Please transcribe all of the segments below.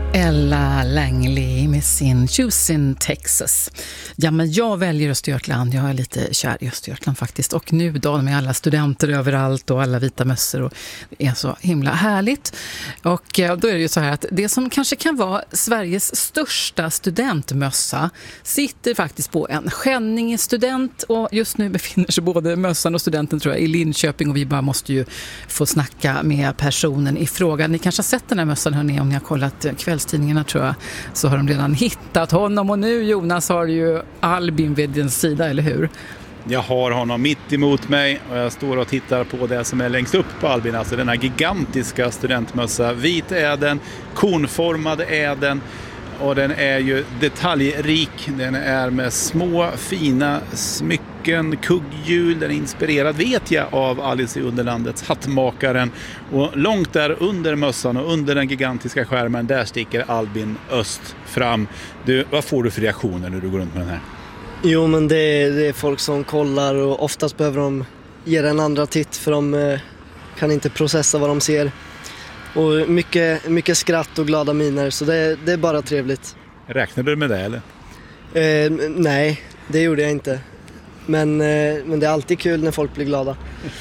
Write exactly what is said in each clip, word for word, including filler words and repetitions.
Ella Langley med sin Choosing Texas. Ja, men jag väljer Östergötland. Jag är lite kär i Östergötland faktiskt. Och nu då med alla studenter överallt och alla vita mössor. Och det är så himla härligt. Och då är det ju så här att det som kanske kan vara Sveriges största studentmössa sitter faktiskt på en Skänninge-student. Och just nu befinner sig både mössan och studenten tror jag i Linköping. Och vi bara måste ju få snacka med personen i fråga. Ni kanske har sett den här mössan hörni, om ni har kollat kvällstidningarna tror jag, så har de redan hittat honom. Och nu Jonas har ju Albin vid din sida, eller hur? Jag har honom mitt emot mig och jag står och tittar på det som är längst upp på Albin. Alltså den här gigantiska studentmössa. Vit är den, konformad är den. Och den är ju detaljrik. Den är med små fina smycken, kugghjul. Den är inspirerad, vet jag, av Alice i Underlandets hattmakaren. Och långt där under mössan och under den gigantiska skärmen, där sticker Albin Öst fram. Du, vad får du för reaktioner när du går runt med den här? Jo, men det är, det är folk som kollar och oftast behöver de ge en andra titt för de eh, kan inte processa vad de ser. Och mycket, mycket skratt och glada miner, så det, det är bara trevligt. Räknade du med det eller? Eh, nej, det gjorde jag inte. Men, eh, men det är alltid kul när folk blir glada.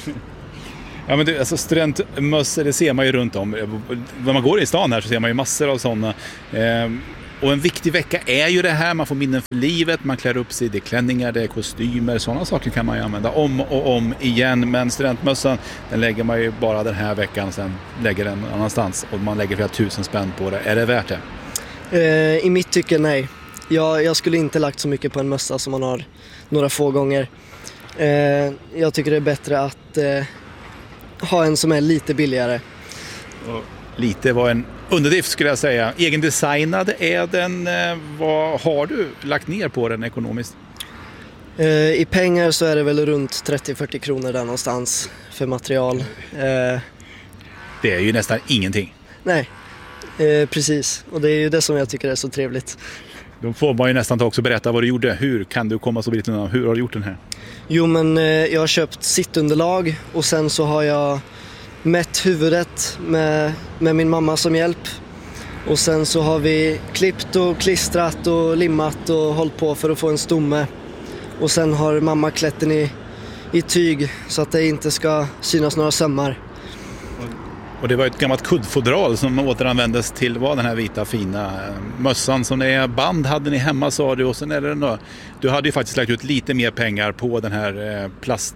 Ja, men det, alltså studentmössor, det ser man ju runt om. När man går i stan här så ser man ju massor av sådana. Eh, och en viktig vecka är ju det här, man får minnen för livet, man klär upp sig, det är klänningar, det är kostymer, sådana saker kan man ju använda om och om igen. Men studentmössan, den lägger man ju bara den här veckan, sen lägger den annanstans och man lägger flera tusen spänn på det. Är det värt det? Eh, I mitt tycke nej. Jag, jag skulle inte lagt så mycket på en mössa som man har några få gånger. Eh, jag tycker det är bättre att eh, ha en som är lite billigare. Och lite var en underdrift skulle jag säga. Egendesignad är den. Vad har du lagt ner på den ekonomiskt? Eh, I pengar så är det väl runt trettio till fyrtio kronor där någonstans för material. Eh, det är ju nästan ingenting. Nej, eh, precis. Och det är ju det som jag tycker är så trevligt. Då får man ju nästan också berätta vad du gjorde. Hur kan du komma så billigt undan? Hur har du gjort den här? Jo, men eh, jag har köpt sittunderlag och sen så har jag mätt huvudet med, med min mamma som hjälp. Och sen så har vi klippt och klistrat och limmat och hållit på för att få en stomme. Och sen har mamma klätt den i, i tyg så att det inte ska synas några sömmar. Och det var ett gammalt kuddfodral som återanvändes till vad den här vita fina mössan som det är. Band hade ni hemma sa du och sen är det då. Du hade ju faktiskt lagt ut lite mer pengar på den här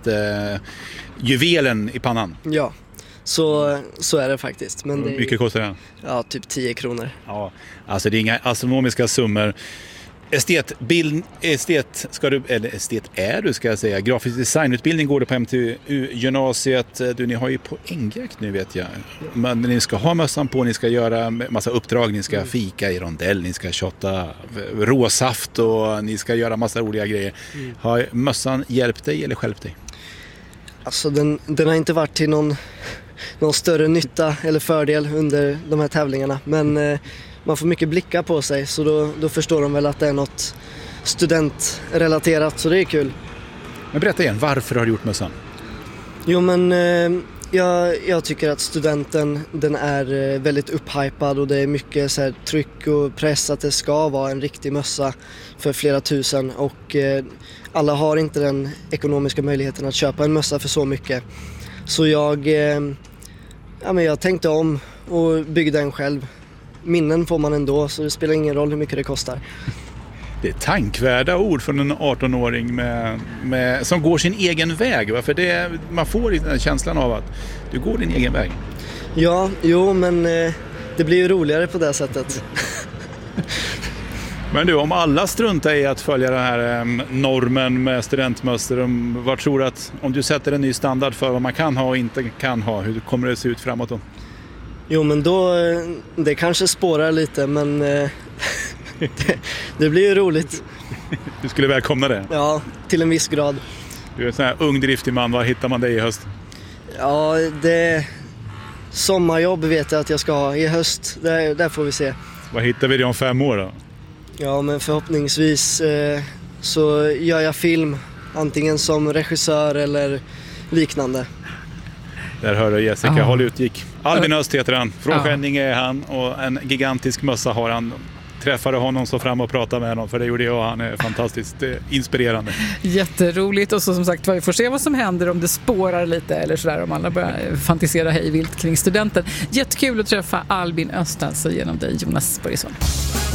plastjuvelen i pannan. Ja. Så, så är det faktiskt. Men Hur det är, mycket kostar den? Ja, typ tio kronor. Ja, alltså det är inga astronomiska summor. Estetbild, estet, ska du, eller estet är du ska jag säga. Grafisk designutbildning går det på M T U-gymnasiet. Du, ni har ju poängjakt nu vet jag. Men ni ska ha mössan på, ni ska göra massa uppdrag. Ni ska mm. fika i rondell, ni ska shotta råsaft och ni ska göra massa roliga grejer. Mm. Har mössan hjälpt dig eller hjälpt dig? Alltså den, den har inte varit till någon, någon större nytta eller fördel under de här tävlingarna. Men eh, man får mycket blickar på sig så då, då förstår de väl att det är något studentrelaterat så det är kul. Men berätta igen, varför har du gjort mössan? Jo men eh, jag, jag tycker att studenten den är väldigt upphypad och det är mycket så här, tryck och press att det ska vara en riktig mössa för flera tusen och eh, alla har inte den ekonomiska möjligheten att köpa en mössa för så mycket. Så jag, eh, ja, men jag tänkte om och byggde en själv. Minnen får man ändå så det spelar ingen roll hur mycket det kostar. Det är tankvärda ord från en arton-åring med, med, som går sin egen väg. För det, man får den känslan av att du går din egen väg. Ja, jo men eh, det blir ju roligare på det sättet. Men du, om alla struntar i att följa den här eh, normen med studentmössor, om, vad tror du att, om du sätter en ny standard för vad man kan ha och inte kan ha, hur kommer det se ut framåt då? Jo men då, det kanske spårar lite men eh, det, det blir ju roligt. Du skulle välkomna det? Ja, till en viss grad. Du är en sån här ung driftig man, vad hittar man dig i höst? Ja, det sommarjobb vet jag att jag ska ha i höst, där, där får vi se. Vad hittar vi dig om fem år då? Ja men förhoppningsvis eh, så gör jag film, antingen som regissör eller liknande. Där hör du Jessica, Ja. håll utkik. Albin Öst heter han, från Ja. Skänninge är han och en gigantisk mössa har han. Träffade honom så fram och pratade med honom, för det gjorde jag. Han är fantastiskt eh, inspirerande. Jätteroligt, och så som sagt vi får se vad som händer om det spårar lite eller sådär, om alla börjar fantisera hej vilt kring studenten. Jättekul att träffa Albin Öst alltså genom dig, Jonas Börjesson.